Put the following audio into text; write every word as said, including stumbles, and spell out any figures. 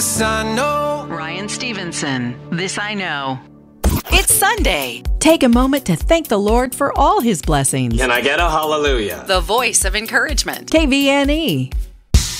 This I know. Ryan Stevenson, This I Know. It's Sunday. Take a moment to thank the Lord for all his blessings. Can I get a hallelujah? The voice of encouragement. K V N E.